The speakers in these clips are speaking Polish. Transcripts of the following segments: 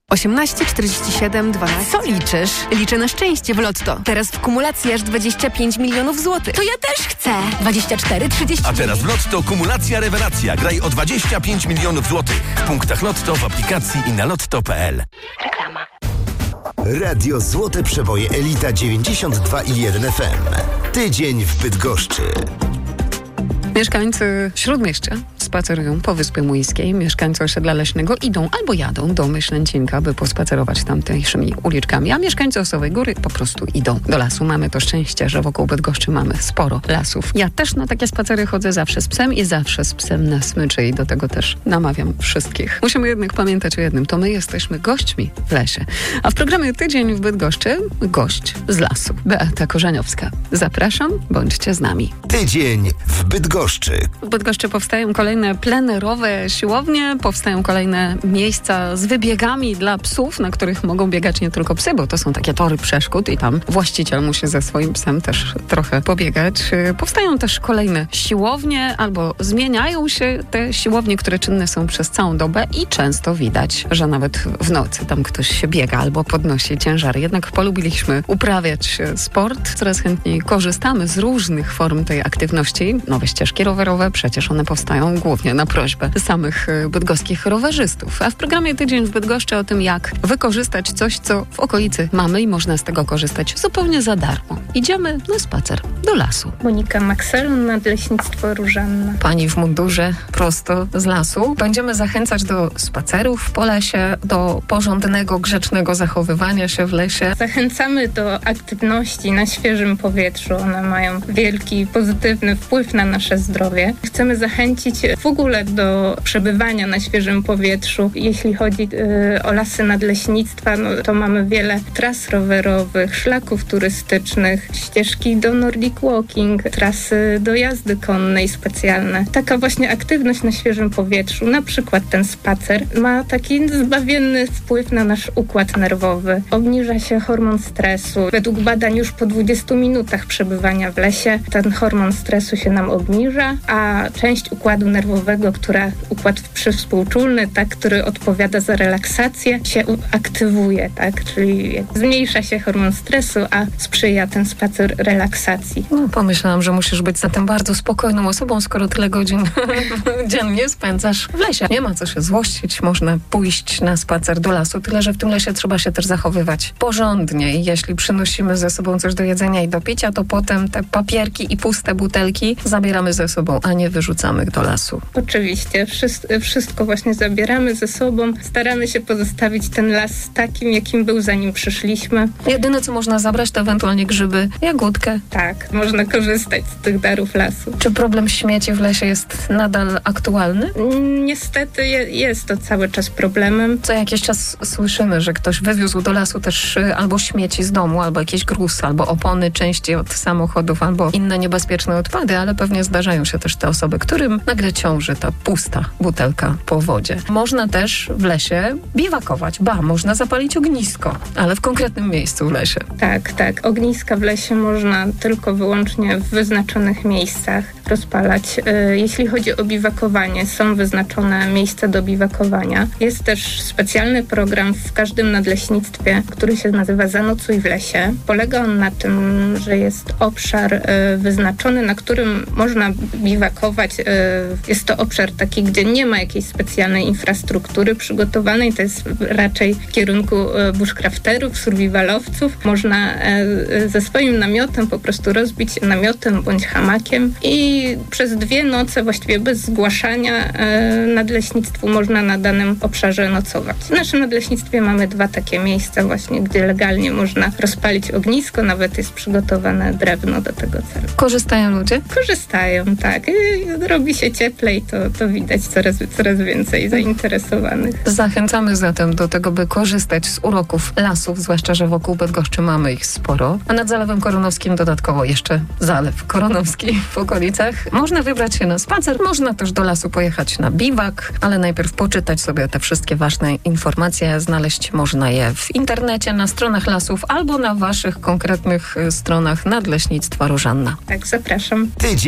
18 47 12. Co liczysz? Liczę na szczęście w Lotto. Teraz w kumulacji aż 25 milionów złotych. To ja też chcę. 24, 30. A teraz w Lotto kumulacja rewelacja. Graj o 25 milionów złotych. W punktach Lotto, w aplikacji i na lotto.pl. Reklama. Radio Złote Przeboje Elita 92,1 FM. Tydzień w Bydgoszczy. Mieszkańcy Śródmieścia spacerują po Wyspie Młyńskiej. Mieszkańcy osiedla leśnego idą albo jadą do Myślęcinka, by pospacerować tamtejszymi uliczkami, a mieszkańcy Osowej Góry po prostu idą do lasu. Mamy to szczęście, że wokół Bydgoszczy mamy sporo lasów. Ja też na takie spacery chodzę zawsze z psem i zawsze z psem na smyczy i do tego też namawiam wszystkich. Musimy jednak pamiętać o jednym, to my jesteśmy gośćmi w lesie. A w programie Tydzień w Bydgoszczy gość z lasu. Beata Korzeniowska. Zapraszam, bądźcie z nami. Tydzień w Bydgoszczy. W Bydgoszczy powstają kolejne plenerowe siłownie, powstają kolejne miejsca z wybiegami dla psów, na których mogą biegać nie tylko psy, bo to są takie tory przeszkód i tam właściciel musi ze swoim psem też trochę pobiegać. Powstają też kolejne siłownie albo zmieniają się te siłownie, które czynne są przez całą dobę i często widać, że nawet w nocy tam ktoś się biega albo podnosi ciężary. Jednak polubiliśmy uprawiać sport, coraz chętniej korzystamy z różnych form tej aktywności. Nowe ścieżki rowerowe, przecież one powstają głównie na prośbę samych bydgoskich rowerzystów. A w programie Tydzień w Bydgoszczy o tym, jak wykorzystać coś, co w okolicy mamy i można z tego korzystać zupełnie za darmo. Idziemy na spacer do lasu. Monika Makselun, Nadleśnictwo Różanna. Pani w mundurze prosto z lasu. Będziemy zachęcać do spacerów po lesie, do porządnego, grzecznego zachowywania się w lesie. Zachęcamy do aktywności na świeżym powietrzu. One mają wielki, pozytywny wpływ na nasze zdrowie. Chcemy zachęcić w ogóle do przebywania na świeżym powietrzu. Jeśli chodzi o lasy nadleśnictwa, no to mamy wiele tras rowerowych, szlaków turystycznych, ścieżki do Nordic Walking, trasy do jazdy konnej specjalne. Taka właśnie aktywność na świeżym powietrzu, na przykład ten spacer, ma taki zbawienny wpływ na nasz układ nerwowy. Obniża się hormon stresu. Według badań już po 20 minutach przebywania w lesie ten hormon stresu się nam obniża, a część układu nerwowego, układ przywspółczulny, tak, który odpowiada za relaksację, się aktywuje, tak, czyli zmniejsza się hormon stresu, a sprzyja ten spacer relaksacji. No, pomyślałam, że musisz być zatem bardzo spokojną osobą, skoro tyle godzin dziennie spędzasz w lesie. Nie ma co się złościć, można pójść na spacer do lasu, tyle że w tym lesie trzeba się też zachowywać porządnie i jeśli przynosimy ze sobą coś do jedzenia i do picia, to potem te papierki i puste butelki zabieramy ze sobą, a nie wyrzucamy do lasu. Oczywiście, wszystko właśnie zabieramy ze sobą. Staramy się pozostawić ten las takim, jakim był, zanim przyszliśmy. Jedyne, co można zabrać, to ewentualnie grzyby, jagódkę. Tak, można korzystać z tych darów lasu. Czy problem śmieci w lesie jest nadal aktualny? Niestety jest to cały czas problemem. Co jakiś czas słyszymy, że ktoś wywiózł do lasu też albo śmieci z domu, albo jakiś gruz, albo opony, części od samochodów, albo inne niebezpieczne odpady, ale pewnie zdarzają się też te osoby, którym nagle ciąży ta pusta butelka po wodzie. Można też w lesie biwakować. Można zapalić ognisko, ale w konkretnym miejscu w lesie. Tak. Ogniska w lesie można tylko wyłącznie w wyznaczonych miejscach rozpalać. Jeśli chodzi o biwakowanie, są wyznaczone miejsca do biwakowania. Jest też specjalny program w każdym nadleśnictwie, który się nazywa Zanocuj w lesie. Polega on na tym, że jest obszar wyznaczony, na którym można biwakować. Jest to obszar taki, gdzie nie ma jakiejś specjalnej infrastruktury przygotowanej. To jest raczej w kierunku bushcrafterów, survivalowców. Można ze swoim namiotem po prostu rozbić namiotem bądź hamakiem i przez 2 noce właściwie bez zgłaszania nadleśnictwu można na danym obszarze nocować. W naszym nadleśnictwie mamy 2 takie miejsca właśnie, gdzie legalnie można rozpalić ognisko, nawet jest przygotowane drewno do tego celu. Korzystają ludzie? Korzystają, tak. I robi się cieplej, to widać coraz więcej zainteresowanych. Zachęcamy zatem do tego, by korzystać z uroków lasów, zwłaszcza, że wokół Bydgoszczy mamy ich sporo. A nad Zalewem Koronowskim dodatkowo jeszcze Zalew Koronowski w okolicach. Można wybrać się na spacer, można też do lasu pojechać na biwak, ale najpierw poczytać sobie te wszystkie ważne informacje. Znaleźć można je w internecie, na stronach lasów albo na waszych konkretnych stronach Nadleśnictwa Różanna. Tak, zapraszam. Tydzień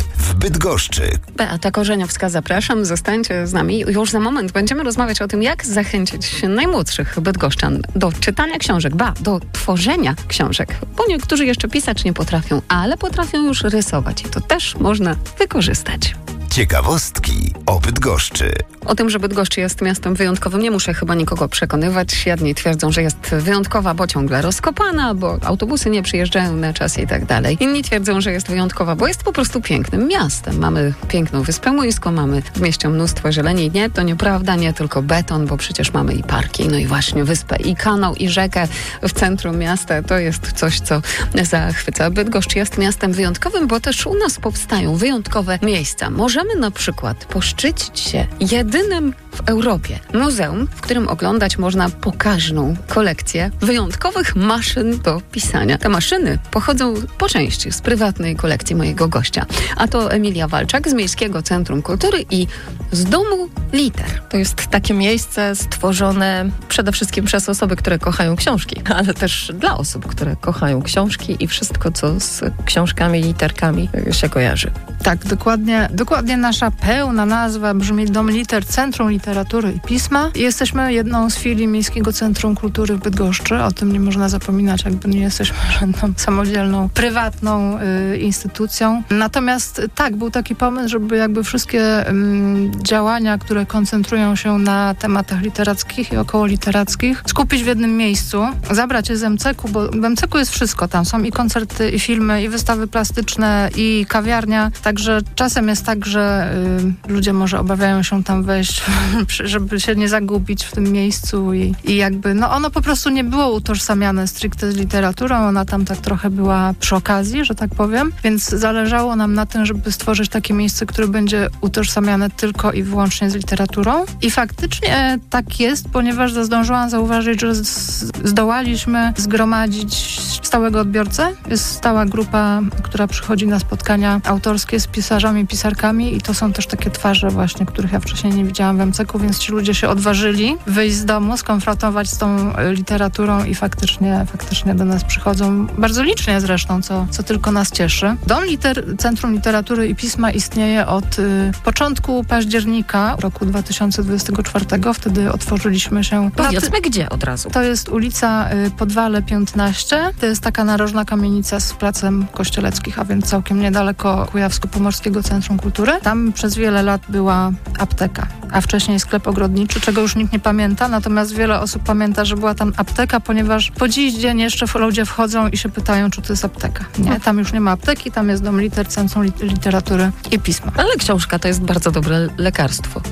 w Bydgoszczy. Beata Korzeniowska, zapraszam, zostańcie z nami. Już za moment będziemy rozmawiać o tym, jak zachęcić najmłodszych bydgoszczan do czytania książek, do tworzenia książek. Bo niektórzy jeszcze pisać nie potrafią, ale potrafią już rysować i to też można wykorzystać. Ciekawostki o Bydgoszczy. O tym, że Bydgoszcz jest miastem wyjątkowym, nie muszę chyba nikogo przekonywać. Jedni twierdzą, że jest wyjątkowa, bo ciągle rozkopana, bo autobusy nie przyjeżdżają na czas i tak dalej. Inni twierdzą, że jest wyjątkowa, bo jest po prostu pięknym miastem. Mamy piękną Wyspę Młyńską, mamy w mieście mnóstwo zieleni. Nie, to nieprawda, nie tylko beton, bo przecież mamy i parki, no i właśnie wyspę, i kanał, i rzekę w centrum miasta. To jest coś, co zachwyca. Bydgoszcz jest miastem wyjątkowym, bo też u nas powstają wyjątkowe miejsca. Możemy na przykład poszczycić się jedynym w Europie muzeum, w którym oglądać można pokaźną kolekcję wyjątkowych maszyn do pisania. Te maszyny pochodzą po części z prywatnej kolekcji mojego gościa. A to Emilia Walczak z Miejskiego Centrum Kultury i z Domu Liter. To jest takie miejsce stworzone przede wszystkim przez osoby, które kochają książki, ale też dla osób, które kochają książki i wszystko, co z książkami, literkami się kojarzy. Tak, dokładnie nasza pełna nazwa brzmi Dom Liter, Centrum Literatury i Pisma. Jesteśmy jedną z filii Miejskiego Centrum Kultury w Bydgoszczy. O tym nie można zapominać, jakby nie jesteśmy żadną samodzielną, prywatną instytucją. Natomiast tak, był taki pomysł, żeby jakby wszystkie działania, które koncentrują się na tematach literackich i okołoliterackich, skupić w jednym miejscu, zabrać je z MCK-u, bo w MCK-u jest wszystko. Tam są i koncerty, i filmy, i wystawy plastyczne, i kawiarnia. Także czasem jest tak, że ludzie może obawiają się tam wejść, żeby się nie zagubić w tym miejscu i jakby, no ono po prostu nie było utożsamiane stricte z literaturą, ona tam tak trochę była przy okazji, że tak powiem, więc zależało nam na tym, żeby stworzyć takie miejsce, które będzie utożsamiane tylko i wyłącznie z literaturą i faktycznie tak jest, ponieważ zdążyłam zauważyć, że zdołaliśmy zgromadzić stałego odbiorcę. Jest stała grupa, która przychodzi na spotkania autorskie z pisarzami, pisarkami i to są też takie twarze właśnie, których ja wcześniej nie widziałam w MCK-u, więc ci ludzie się odważyli wyjść z domu, skonfrontować z tą literaturą i faktycznie do nas przychodzą bardzo licznie zresztą, co tylko nas cieszy. Dom Centrum Literatury i Pisma istnieje od początku października roku 2024. Wtedy otworzyliśmy się... Powiedzmy gdzie od razu. To jest ulica Podwale 15. To jest taka narożna kamienica z placem Kościeleckich, a więc całkiem niedaleko Kujawsko-Pomorskiego Centrum Kultury. Tam przez wiele lat była apteka, a wcześniej sklep ogrodniczy, czego już nikt nie pamięta, natomiast wiele osób pamięta, że była tam apteka, ponieważ po dziś dzień jeszcze ludzie wchodzą i się pytają, czy to jest apteka. Nie, tam już nie ma apteki, tam jest Dom Liter, Centrum Literatury i Pisma. Ale książka to jest bardzo dobre lekarstwo.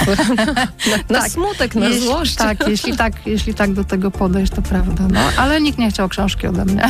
na tak, smutek, na złość. Tak, jeśli tak do tego podejść, to prawda. No, ale nikt nie chciał książki ode mnie.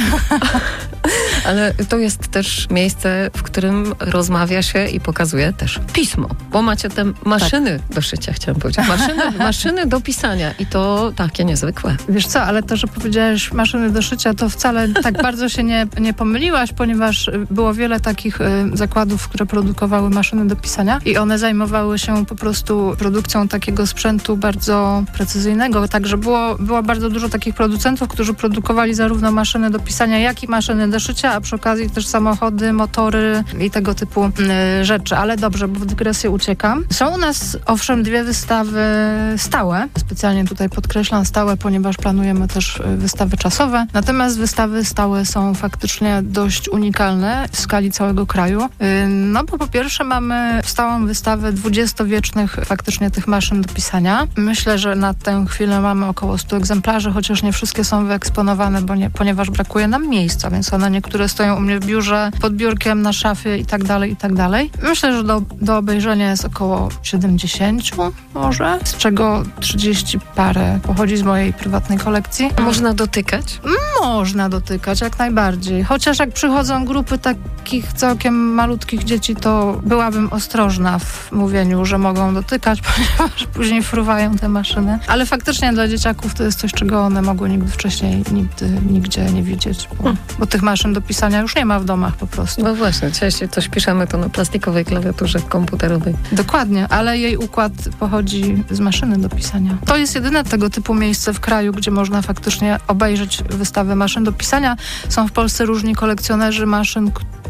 Ale to jest też miejsce, w którym rozmawia się i pokazuje też pismo, bo macie te maszyny do szycia, chciałam powiedzieć. Maszyny do pisania i to takie niezwykłe. Wiesz co, ale to, że powiedziałeś maszyny do szycia, to wcale tak bardzo się nie pomyliłaś, ponieważ było wiele takich zakładów, które produkowały maszyny do pisania i one zajmowały się po prostu produkcją takiego sprzętu bardzo precyzyjnego, także było bardzo dużo takich producentów, którzy produkowali zarówno maszyny do pisania, jak i maszyny do szycia, a przy okazji też samochody, motory i tego typu rzeczy. Ale dobrze, bo w dygresję uciekam. Są u nas owszem dwie wystawy stałe. Specjalnie tutaj podkreślam stałe, ponieważ planujemy też wystawy czasowe. Natomiast wystawy stałe są faktycznie dość unikalne w skali całego kraju. No bo po pierwsze mamy stałą wystawę 20-wiecznych faktycznie tych maszyn do pisania. Myślę, że na tę chwilę mamy około 100 egzemplarzy, chociaż nie wszystkie są wyeksponowane, ponieważ brakuje nam miejsca, więc one niektóre stoją u mnie w biurze, pod biurkiem, na szafie i tak dalej, i tak dalej. Myślę, że do obejrzenia jest około 70 może, z czego 30 parę pochodzi z mojej prywatnej kolekcji. Można dotykać? Można dotykać, jak najbardziej. Chociaż jak przychodzą grupy takich całkiem malutkich dzieci, to byłabym ostrożna w mówieniu, że mogą dotykać, ponieważ później fruwają te maszyny. Ale faktycznie dla dzieciaków to jest coś, czego one mogły nigdzie nie widzieć, bo tych maszyn do pisania już nie ma w domach po prostu. No właśnie, jeśli coś piszemy, to na plastikowej klawiaturze komputerowej. Dokładnie, ale jej układ pochodzi z maszyny do pisania. To jest jedyne tego typu miejsce w kraju, gdzie można faktycznie obejrzeć wystawę maszyn do pisania. Są w Polsce różni kolekcjonerzy maszyn,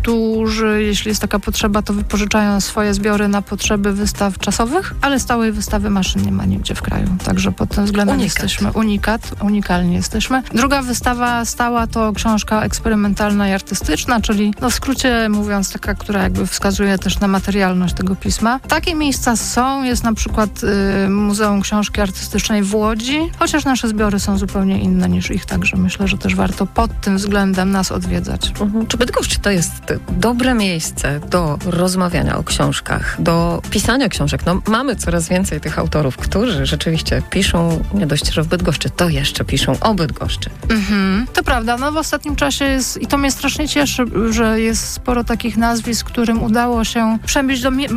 którzy, jeśli jest taka potrzeba, to wypożyczają swoje zbiory na potrzeby wystaw czasowych, ale stałej wystawy maszyn nie ma nigdzie w kraju. Także pod tym względem jesteśmy unikalni jesteśmy. Druga wystawa stała to książka eksperymentalna i artystyczna, czyli w skrócie mówiąc taka, która jakby wskazuje też na materialność tego pisma. Takie miejsca są, jest na przykład Muzeum Książki Artystycznej w Łodzi, chociaż nasze zbiory są zupełnie inne niż ich, także myślę, że też warto pod tym względem nas odwiedzać. Czy Bydgoszcz to jest dobre miejsce do rozmawiania o książkach, do pisania książek? No, mamy coraz więcej tych autorów, którzy rzeczywiście piszą, nie dość, że w Bydgoszczy, to jeszcze piszą o Bydgoszczy. To prawda, no w ostatnim czasie jest, i to mnie strasznie cieszy, że jest sporo takich nazwisk, którym udało się przebić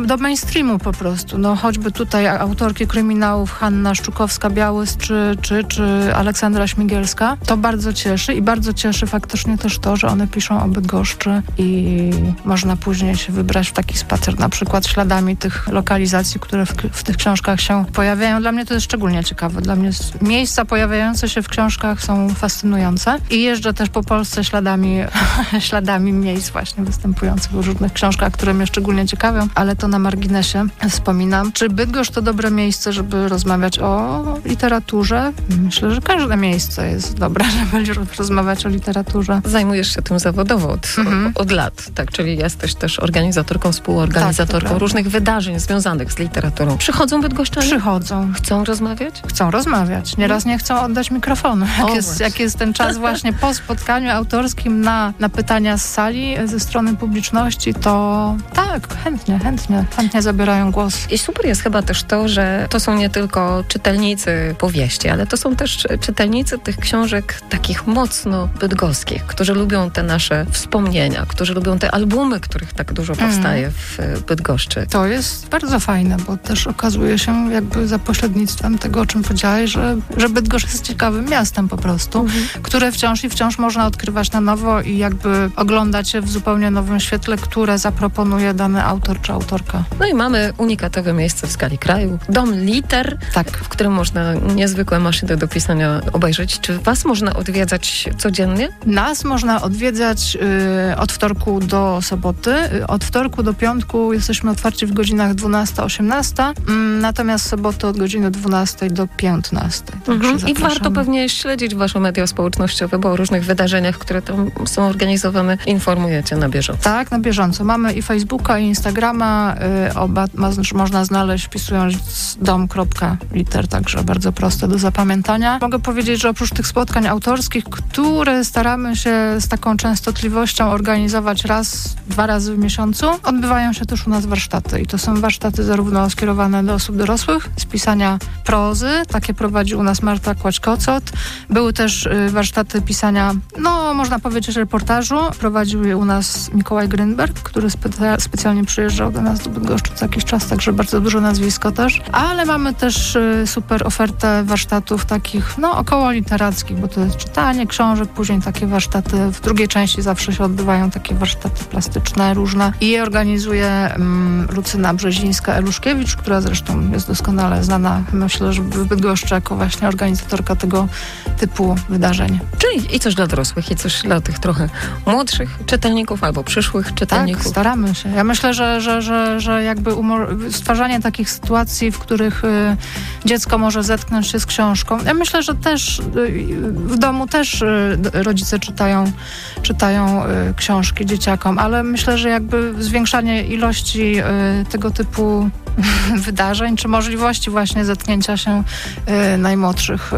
do mainstreamu po prostu. No choćby tutaj autorki kryminałów Hanna Szczukowska-Białys czy Aleksandra Śmigielska. To bardzo cieszy i bardzo cieszy faktycznie też to, że one piszą o Bydgoszczy i można później się wybrać w taki spacer, na przykład śladami tych lokalizacji, które w tych książkach się pojawiają. Dla mnie to jest szczególnie ciekawe. Dla mnie miejsca pojawiające się w książkach są fascynujące i jeżdżę też po Polsce śladami miejsc właśnie występujących w różnych książkach, które mnie szczególnie ciekawią, ale to na marginesie wspominam. Czy Bydgoszcz to dobre miejsce, żeby rozmawiać o literaturze? Myślę, że każde miejsce jest dobre, żeby rozmawiać o literaturze. Zajmujesz się tym zawodowo od lat, tak? Czyli jesteś też organizatorką, współorganizatorką różnych wydarzeń związanych z literaturą. Przychodzą bydgoszczanie? Przychodzą. Chcą rozmawiać? Chcą rozmawiać. Nieraz nie chcą oddać mikrofonu. Jak jest ten czas właśnie po spotkaniu autorskim na pytania z sali ze strony publiczności, to tak, chętnie zabierają głos. I super jest chyba też to, że to są nie tylko czytelnicy powieści, ale to są też czytelnicy tych książek takich mocno bydgoskich, którzy lubią te nasze wspomnienia, którzy lubią te albumy, których tak dużo powstaje w Bydgoszczy. To jest bardzo fajne, bo też okazuje się jakby za pośrednictwem tego, o czym powiedziałeś, że Bydgoszcz jest ciekawym miastem po prostu, które wciąż można odkrywać na nowo i jakby oglądać je w zupełnie nowym świetle, które zaproponuje dany autor czy autorka. No i mamy unikatowe miejsce w skali kraju. Dom Liter, w którym można niezwykłe maszyny do pisania obejrzeć. Czy was można odwiedzać codziennie? Nas można odwiedzać od wtorku do soboty. Od wtorku do piątku jesteśmy otwarci w godzinach 12-18, natomiast soboty od godziny 12 do 15. I warto pewnie śledzić wasze media społecznościowe, bo o różnych wydarzeniach, które tam są organizowane, informujecie na bieżąco. Tak, na bieżąco. Mamy i Facebooka, i Instagrama. Można znaleźć wpisując dom.liter, także bardzo proste do zapamiętania. Mogę powiedzieć, że oprócz tych spotkań autorskich, które staramy się z taką częstotliwością organizować dwa razy w miesiącu, odbywają się też u nas warsztaty. I to są warsztaty zarówno skierowane do osób dorosłych, z pisania prozy, takie prowadzi u nas Marta Kłać-Kocot. Były też warsztaty pisania, można powiedzieć, reportażu. Prowadził je u nas Mikołaj Grynberg, który specjalnie przyjeżdżał do nas do Bydgoszczy co jakiś czas, także bardzo duże nazwisko też. Ale mamy też super ofertę warsztatów takich, około literackich, bo to jest czytanie książek, później takie warsztaty. W drugiej części zawsze się odbywają takie warsztaty plastyczne różne i je organizuje Lucyna Brzezińska-Eluszkiewicz, która zresztą jest doskonale znana, myślę, że w Bydgoszczy jako właśnie organizatorka tego typu wydarzeń. Czyli i coś dla dorosłych, i coś dla tych trochę młodszych czytelników albo przyszłych czytelników. Tak, staramy się. Ja myślę, że jakby stwarzanie takich sytuacji, w których dziecko może zetknąć się z książką. Ja myślę, że też w domu też rodzice czytają książki dzieciakom, ale myślę, że jakby zwiększanie ilości tego typu wydarzeń, czy możliwości właśnie zetknięcia się najmłodszych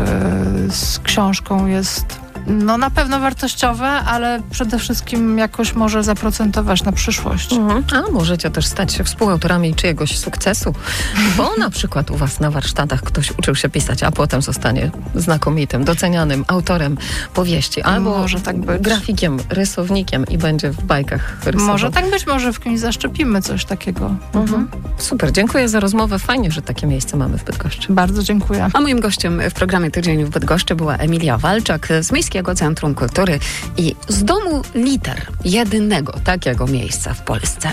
z książką jest na pewno wartościowe, ale przede wszystkim jakoś może zaprocentować na przyszłość. A możecie też stać się współautorami czyjegoś sukcesu, bo na przykład u was na warsztatach ktoś uczył się pisać, a potem zostanie znakomitym, docenianym autorem powieści, albo może tak być. Grafikiem, rysownikiem i będzie w bajkach rysował. Może tak być, może w kimś zaszczepimy coś takiego. Super, dziękuję za rozmowę. Fajnie, że takie miejsce mamy w Bydgoszczy. Bardzo dziękuję. A moim gościem w programie Tydzień w Bydgoszczy była Emilia Walczak z Miejskiego Centrum Kultury i z Domu Liter, jedynego takiego miejsca w Polsce.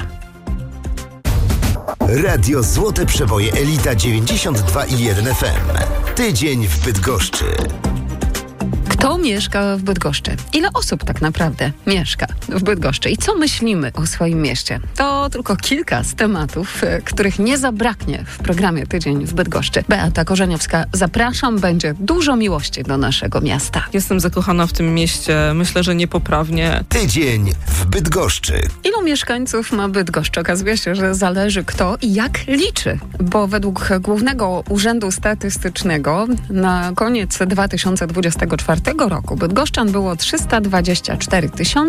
Radio Złote Przeboje Elita 92,1 FM. Tydzień w Bydgoszczy. Kto mieszka w Bydgoszczy? Ile osób tak naprawdę mieszka w Bydgoszczy? I co myślimy o swoim mieście? To tylko kilka z tematów, których nie zabraknie w programie Tydzień w Bydgoszczy. Beata Korzeniowska, zapraszam, będzie dużo miłości do naszego miasta. Jestem zakochana w tym mieście, myślę, że niepoprawnie. Tydzień w Bydgoszczy. Ilu mieszkańców ma Bydgoszcz? Okazuje się, że zależy kto i jak liczy, bo według Głównego Urzędu Statystycznego na koniec 2024 roku bydgoszczan było 324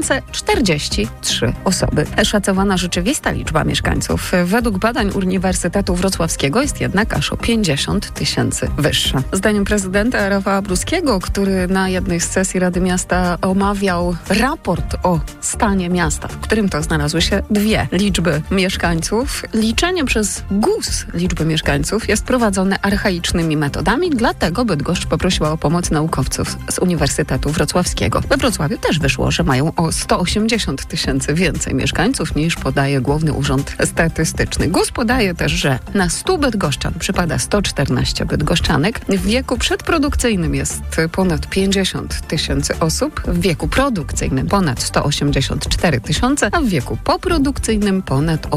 043 osoby. Szacowana rzeczywista liczba mieszkańców według badań Uniwersytetu Wrocławskiego jest jednak aż o 50 000 wyższa. Zdaniem prezydenta Rafała Bruskiego, który na jednej z sesji Rady Miasta omawiał raport o stanie miasta, w którym to znalazły się dwie liczby mieszkańców, liczenie przez GUS liczby mieszkańców jest prowadzone archaicznymi metodami, dlatego Bydgoszcz poprosiła o pomoc naukowców z Uniwersytetu Wrocławskiego. We Wrocławiu też wyszło, że mają o 180 000 więcej mieszkańców niż podaje Główny Urząd Statystyczny. GUS podaje też, że na 100 bydgoszczan przypada 114 bydgoszczanek. W wieku przedprodukcyjnym jest ponad 50 000 osób, w wieku produkcyjnym ponad 184 000, a w wieku poprodukcyjnym ponad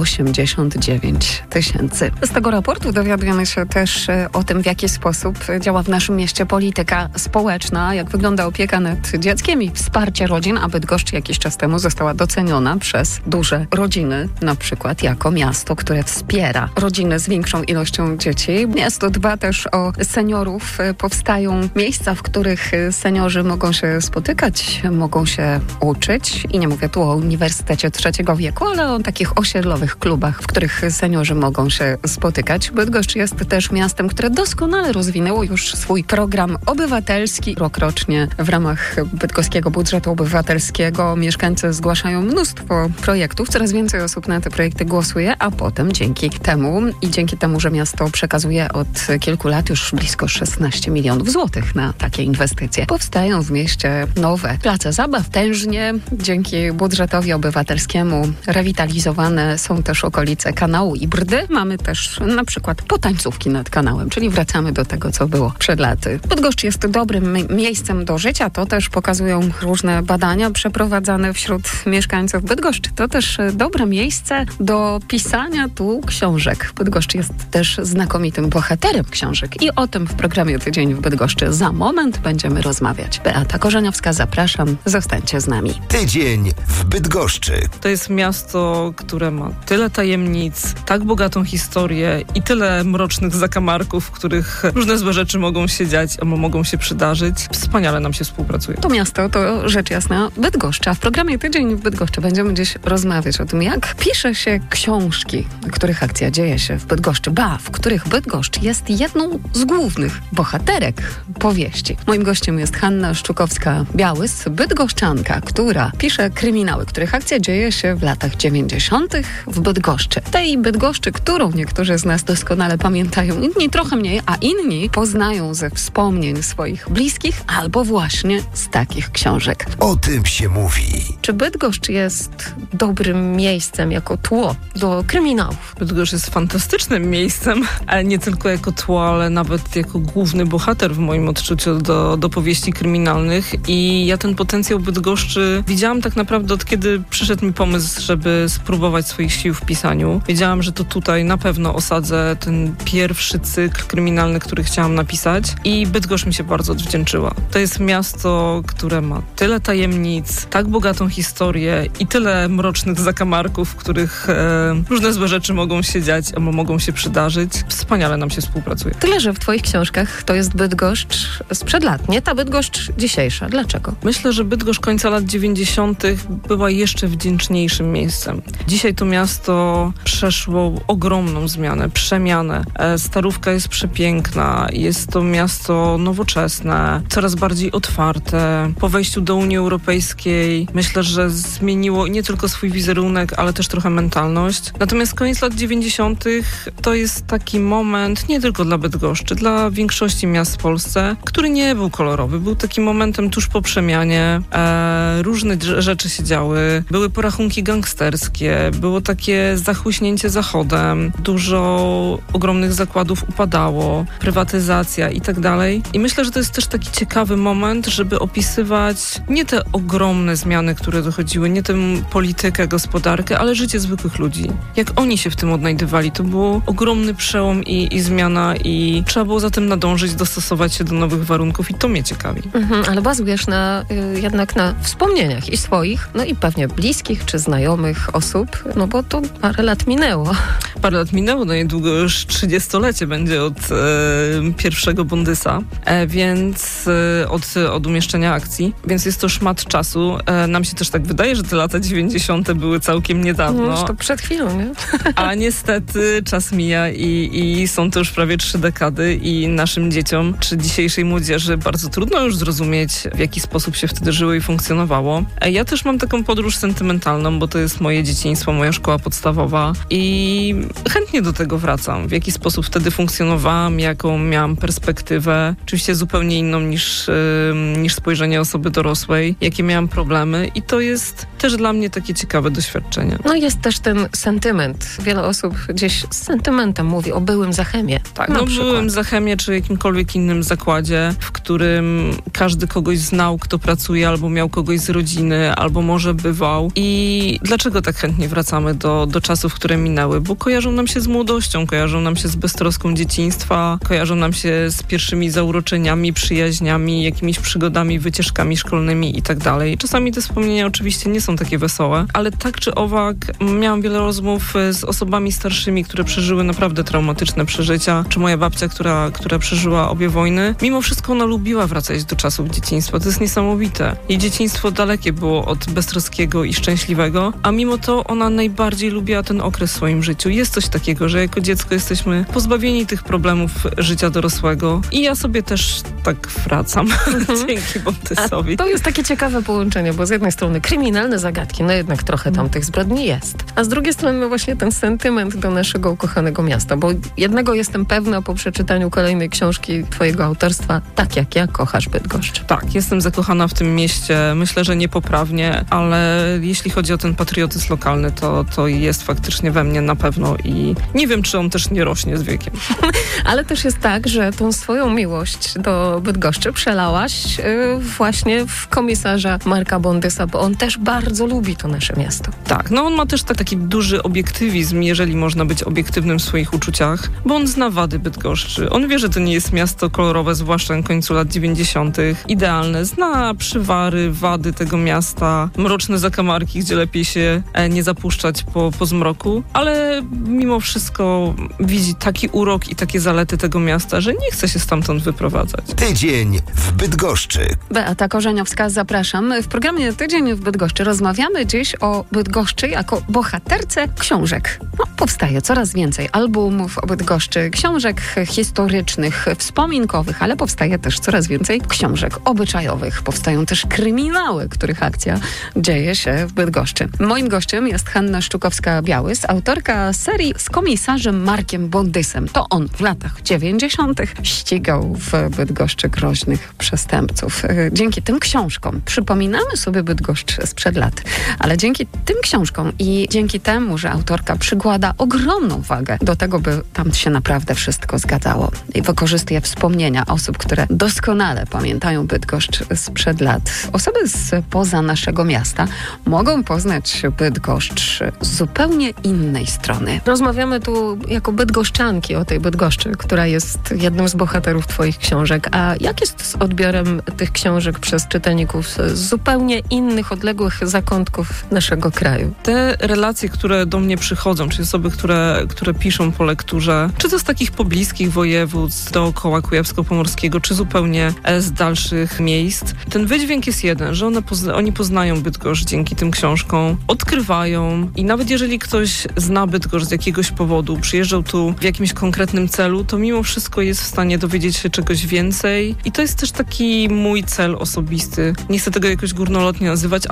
89 000. Z tego raportu dowiadujemy się też o tym, w jaki sposób działa w naszym mieście polityka społeczna, jak wygląda opieka nad dzieckiem i wsparcie rodzin, a Bydgoszcz jakiś czas temu została doceniona przez duże rodziny, na przykład jako miasto, które wspiera rodziny z większą ilością dzieci. Miasto dba też o seniorów. Powstają miejsca, w których seniorzy mogą się spotykać, mogą się uczyć i nie mówię tu o Uniwersytecie Trzeciego Wieku, ale o takich osiedlowych klubach, w których seniorzy mogą się spotykać. Bydgoszcz jest też miastem, które doskonale rozwinęło już swój program obywatelski. Rokrocznie w ramach bydgoskiego budżetu obywatelskiego mieszkańcy zgłaszają mnóstwo projektów. Coraz więcej osób na te projekty głosuje, a potem dzięki temu, że miasto przekazuje od kilku lat już blisko 16 milionów złotych na takie inwestycje, powstają w mieście nowe place zabaw. Tężnie dzięki budżetowi obywatelskiemu rewitalizowane są też okolice kanału i Brdy. Mamy też na przykład potańcówki nad kanałem, czyli wracamy do tego, co było przed laty. Bydgoszcz jest dobrym miejscem do życia. To też pokazują różne badania przeprowadzane wśród mieszkańców Bydgoszczy. To też dobre miejsce do pisania tu książek. Bydgoszcz jest też znakomitym bohaterem książek i o tym w programie Tydzień w Bydgoszczy za moment będziemy rozmawiać. Beata Korzeniowska, zapraszam. Zostańcie z nami. Tydzień w Bydgoszczy. To jest miasto, które ma tyle tajemnic, tak bogatą historię i tyle mrocznych zakamarków, w których różne złe rzeczy mogą się dziać, albo mogą się przydarzyć. Wspaniale nam się współpracuje. To miasto to rzecz jasna Bydgoszcz. A w programie Tydzień w Bydgoszczy będziemy dziś rozmawiać o tym, jak pisze się książki, w których akcja dzieje się w Bydgoszczy, w których Bydgoszcz jest jedną z głównych bohaterek powieści. Moim gościem jest Hanna Szczukowska-Białys, bydgoszczanka, która pisze kryminały, których akcja dzieje się w latach 90. w Bydgoszczy. Tej Bydgoszczy, którą niektórzy z nas doskonale pamiętają, inni trochę mniej, a inni poznają ze wspomnień swoich bliskich albo właśnie z takich książek. O tym się mówi. Czy Bydgoszcz jest dobrym miejscem jako tło do kryminałów? Bydgoszcz jest fantastycznym miejscem, ale nie tylko jako tło, ale nawet jako główny bohater w moim odczuciu do powieści kryminalnych. I ja ten potencjał Bydgoszczy widziałam tak naprawdę od kiedy przyszedł mi pomysł, żeby spróbować swoich sił w pisaniu. Wiedziałam, że to tutaj na pewno osadzę ten pierwszy cykl kryminalny, który chciałam napisać i Bydgoszcz mi się bardzo odwdzięczyła. To jest miasto, które ma tyle tajemnic, tak bogatą historię i tyle mrocznych zakamarków, w których różne złe rzeczy mogą się dziać, albo mogą się przydarzyć. Wspaniale nam się współpracuje. Tyle, że w twoich książkach to jest Bydgoszcz sprzed lat, nie ta Bydgoszcz dzisiejsza. Dlaczego? Myślę, że Bydgoszcz końca lat 90. była jeszcze wdzięczniejszym miejscem. Dzisiaj to miasto przeszło ogromną zmianę, przemianę. Starówka jest przepiękna, jest to miasto nowoczesne, coraz bardziej otwarte. Po wejściu do Unii Europejskiej myślę, że zmieniło nie tylko swój wizerunek, ale też trochę mentalność. Natomiast koniec lat 90. to jest taki moment nie tylko dla Bydgoszczy, dla większości miast w Polsce, który nie był kolorowy. Był takim momentem tuż po przemianie. Różne rzeczy się działy. Były porachunki gangsterskie, było takie zachłyśnięcie Zachodem, dużo ogromnych zakładów upadało, prywatyzacja i tak dalej. I myślę, że to jest też taki ciekawy moment, moment, żeby opisywać nie te ogromne zmiany, które dochodziły, nie tę politykę, gospodarkę, ale życie zwykłych ludzi. Jak oni się w tym odnajdywali, to był ogromny przełom i zmiana i trzeba było zatem nadążyć, dostosować się do nowych warunków i to mnie ciekawi. Ale bazujesz jednak na wspomnieniach i swoich, no i pewnie bliskich czy znajomych osób, no bo to parę lat minęło. No niedługo już 30-lecie będzie od pierwszego Bondysa, więc od umieszczenia akcji, więc jest to szmat czasu. Nam się też tak wydaje, że te lata 90. były całkiem niedawno. To przed chwilą, nie? A niestety czas mija i są to już prawie 3 dekady i naszym dzieciom, czy dzisiejszej młodzieży bardzo trudno już zrozumieć, w jaki sposób się wtedy żyło i funkcjonowało. Ja też mam taką podróż sentymentalną, bo to jest moje dzieciństwo, moja szkoła podstawowa i chętnie do tego wracam. W jaki sposób wtedy funkcjonowałam, jaką miałam perspektywę, oczywiście zupełnie inną niż spojrzenie osoby dorosłej, jakie miałam problemy i to jest też dla mnie takie ciekawe doświadczenie. No jest też ten sentyment. Wiele osób gdzieś z sentymentem mówi o byłym Zachemie. Tak, byłym Zachemie czy jakimkolwiek innym zakładzie, w którym każdy kogoś znał, kto pracuje, albo miał kogoś z rodziny, albo może bywał. I dlaczego tak chętnie wracamy do czasów, które minęły? Bo kojarzą nam się z młodością, kojarzą nam się z beztroską dzieciństwa, kojarzą nam się z pierwszymi zauroczeniami, przyjaźniami, jakimiś przygodami, wycieczkami szkolnymi i tak dalej. Czasami te wspomnienia oczywiście nie są takie wesołe, ale tak czy owak miałam wiele rozmów z osobami starszymi, które przeżyły naprawdę traumatyczne przeżycia, czy moja babcia, która przeżyła obie wojny. Mimo wszystko ona lubiła wracać do czasów dzieciństwa. To jest niesamowite. Jej dzieciństwo dalekie było od beztroskiego i szczęśliwego, a mimo to ona najbardziej lubiła ten okres w swoim życiu. Jest coś takiego, że jako dziecko jesteśmy pozbawieni tych problemów życia dorosłego i ja sobie też tak wracam dzięki Bondysowi. To jest takie ciekawe połączenie, bo z jednej strony kryminalne zagadki, no jednak trochę tam tych zbrodni jest, a z drugiej strony właśnie ten sentyment do naszego ukochanego miasta, bo jednego jestem pewna po przeczytaniu kolejnej książki twojego autorstwa, Tak jak ja kochasz Bydgoszcz. Tak, jestem zakochana w tym mieście, myślę, że niepoprawnie, ale jeśli chodzi o ten patriotyzm lokalny, to jest faktycznie we mnie na pewno i nie wiem, czy on też nie rośnie z wiekiem. Ale też jest tak, że tą swoją miłość do Bydgoszczy przelałaś właśnie w komisarza Marka Bondysa, bo on też bardzo lubi to nasze miasto. Tak, no on ma też taki duży obiektywizm, jeżeli można być obiektywnym w swoich uczuciach, bo on zna wady Bydgoszczy. On wie, że to nie jest miasto kolorowe, zwłaszcza na końcu lat 90. idealne. Zna przywary, wady tego miasta, mroczne zakamarki, gdzie lepiej się nie zapuszczać po zmroku, ale mimo wszystko widzi taki urok i takie zalety tego miasta, że nie chce się stamtąd wyprowadzać. Tydzień w Bydgoszczy. Beata Korzeniowska, zapraszam. W programie Tydzień w Bydgoszczy rozmawiamy dziś o Bydgoszczy jako bohaterce książek. Powstaje coraz więcej albumów o Bydgoszczy, książek historycznych, wspominkowych, ale powstaje też coraz więcej książek obyczajowych. Powstają też kryminały, których akcja dzieje się w Bydgoszczy. Moim gościem jest Hanna Szczukowska-Białys, autorka serii z komisarzem Markiem Bondysem. To on w latach 90. ścigał w Bydgoszczy groźnych przestępców. Dzięki tym książkom przypominamy sobie Bydgoszcz sprzed lat, ale dzięki tym książkom i dzięki temu, że autorka przykłada ogromną wagę do tego, by tam się naprawdę wszystko zgadzało i wykorzystuje wspomnienia osób, które doskonale pamiętają Bydgoszcz sprzed lat. Osoby spoza naszego miasta mogą poznać Bydgoszcz z zupełnie innej strony. Rozmawiamy tu jako bydgoszczanki o tej Bydgoszczy, która jest jednym z bohaterów twoich książek. A jak jest z odbiorem tych książek przez czytelników z zupełnie innych, odległych zakątków naszego kraju? Te relacje, które do mnie przychodzą, czyli osoby, które piszą po lekturze, czy to z takich pobliskich województw dookoła Kujawsko-Pomorskiego, czy zupełnie z dalszych miejsc, ten wydźwięk jest jeden, że oni poznają Bydgoszcz dzięki tym książkom, odkrywają i nawet jeżeli ktoś zna Bydgoszcz z jakiegoś powodu, przyjeżdżał tu w jakimś konkretnym celu, to mimo wszystko jest w stanie dowiedzieć się czegoś więcej i to jest też taki mój cel osobisty. Nie chcę tego jakoś górnolotnie nazywać, ale jest to jakaś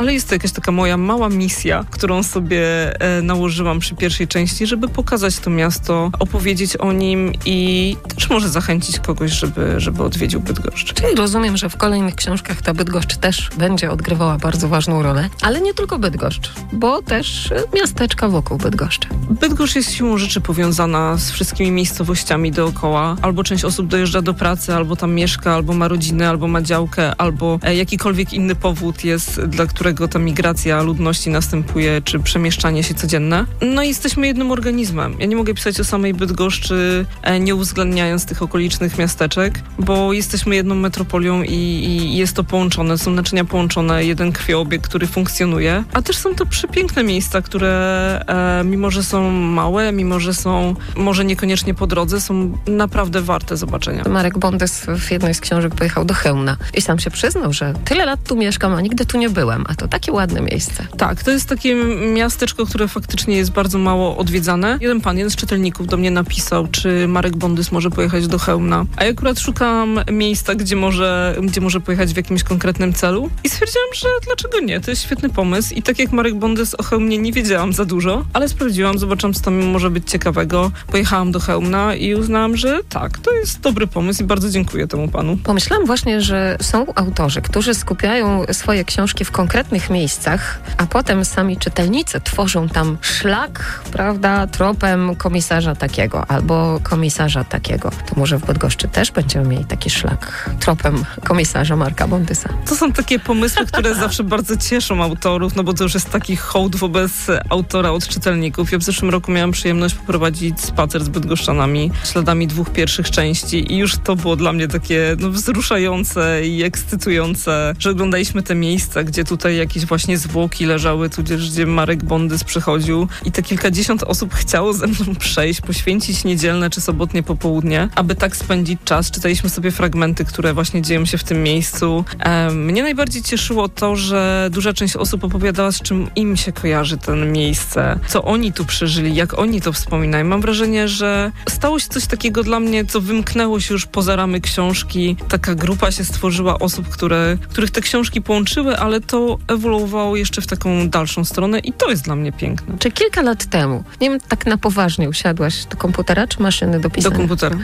jakaś taka moja mała misja, którą sobie nałożyłam przy pierwszej części, żeby pokazać to miasto, opowiedzieć o nim i też może zachęcić kogoś, żeby odwiedził Bydgoszcz. Czyli rozumiem, że w kolejnych książkach ta Bydgoszcz też będzie odgrywała bardzo ważną rolę, ale nie tylko Bydgoszcz, bo też miasteczka wokół Bydgoszczy. Bydgoszcz jest siłą rzeczy powiązana z wszystkimi miejscowościami dookoła. Albo część osób dojeżdża do pracy, albo tam mieszka, albo ma rodzinę, albo ma działkę, albo jakikolwiek inny powód jest, dla którego ta migracja ludności następuje, czy przemieszczanie się codzienne. No i jesteśmy jednym organizmem. Ja nie mogę pisać o samej Bydgoszczy, nie uwzględniając tych okolicznych miasteczek, bo jesteśmy jedną metropolią i jest to połączone, są naczynia połączone, jeden krwiobieg, który funkcjonuje, a też są to przepiękne miejsca, które mimo, że są małe, mimo, że są może niekoniecznie po drodze, są naprawdę warte zobaczenia. Marek Bondys w jednej z książek pojechał do Chełmna i sam się przyznał, że tyle lat tu mieszkam, a nigdy tu nie byłem, a to takie ładne miejsce. Tak, to jest takie miasteczko, które faktycznie jest bardzo mało odwiedzane. Jeden z czytelników do mnie napisał, czy Marek Bondys może pojechać do Chełmna, a ja akurat szukam miejsca, gdzie może pojechać w jakimś konkretnym celu i stwierdziłam, że dlaczego nie, to jest świetny pomysł i tak jak Marek Bondys o Chełmnie nie wiedziałam za dużo, ale sprawdziłam, zobaczyłam, co tam może być ciekawego. Pojechałam do Chełmna i uznałam, że tak, to jest dobry pomysł i bardzo dziękuję temu panu. Pomyślałam właśnie, że są autorzy, którzy skupiają swoje książki w konkretnych miejscach, a potem sami czytelnicy tworzą tam szlak, prawda, tropem komisarza takiego albo komisarza takiego. To może w Bydgoszczy też będziemy mieli taki szlak tropem komisarza Marka Bondysa. To są takie pomysły, które zawsze bardzo cieszą autorów, no bo to już jest taki hołd wobec autora od czytelników. Ja w zeszłym roku miałam przyjemność poprowadzić spacer z bydgoszczanami śladami 2 pierwszych części i już to było dla mnie takie wzruszające i ekscytujące, że oglądaliśmy te miejsca, gdzie tutaj jakieś właśnie zwłoki leżały, tudzież gdzie Marek Bondys przychodził i te kilkadziesiąt osób chciało ze mną przejść, poświęcić niedzielne czy sobotnie popołudnie, aby tak spędzić czas. Czytaliśmy sobie fragmenty, które właśnie dzieją się w tym miejscu. Mnie najbardziej cieszyło to, że duża część osób opowiadała, z czym im się kojarzy to miejsce, co oni tu przeżyli, jak oni to wspominają. Mam wrażenie, że stało się coś takiego dla mnie, co wymknęło się już poza ramy książki. Taka grupa się stworzyła osób, których te książki połączyły, ale to ewoluowało jeszcze w taką dalszą stronę i to jest dla mnie piękne. Czy kilka lat temu, nie wiem, tak na poważnie usiadłaś do komputera czy maszyny do pisania? Do komputera.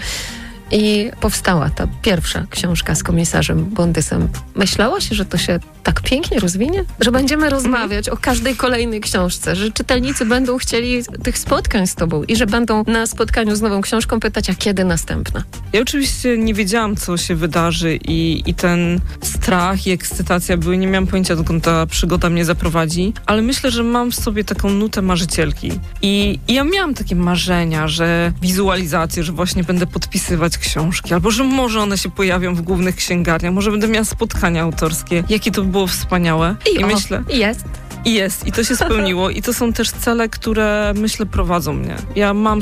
I powstała ta pierwsza książka z komisarzem Bondysem. Myślałaś, że to się tak pięknie rozwinie? Że będziemy rozmawiać o każdej kolejnej książce, że czytelnicy będą chcieli tych spotkań z tobą i że będą na spotkaniu z nową książką pytać, a kiedy następna? Ja oczywiście nie wiedziałam, co się wydarzy i ten strach i ekscytacja były, nie miałam pojęcia, dokąd ta przygoda mnie zaprowadzi, ale myślę, że mam w sobie taką nutę marzycielki. I ja miałam takie marzenia, że wizualizacje, że właśnie będę podpisywać książki, albo że może one się pojawią w głównych księgarniach, może będę miała spotkania autorskie. Jakie to było wspaniałe. I myślę... Jest. I to się spełniło i to są też cele, które myślę prowadzą mnie. Ja mam